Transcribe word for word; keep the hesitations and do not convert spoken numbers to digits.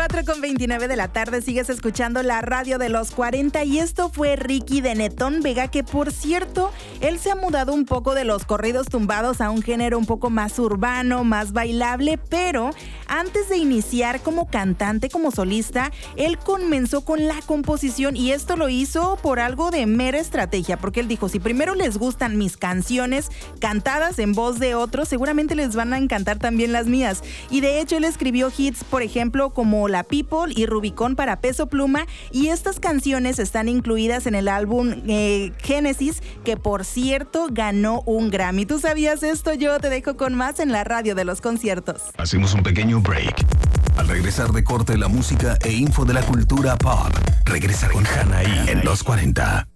cuatro con veintinueve de la tarde, sigues escuchando la radio de los cuarenta y esto fue Ricky de Netón Vega, que por cierto, él se ha mudado un poco de los corridos tumbados a un género un poco más urbano, más bailable, pero antes de iniciar como cantante, como solista, él comenzó con la composición y esto lo hizo por algo de mera estrategia, porque él dijo, si primero les gustan mis canciones cantadas en voz de otros, seguramente les van a encantar también las mías. Y de hecho él escribió hits, por ejemplo, como La People y Rubicón para Peso Pluma, y estas canciones están incluidas en el álbum eh, Génesis, que por cierto ganó un Grammy. ¿Tú sabías esto? Yo te dejo con más en la radio de los conciertos. Hacemos un pequeño break. Al regresar de corte, la música e info de la cultura pop. Regresa con Hanaí en los cuarenta.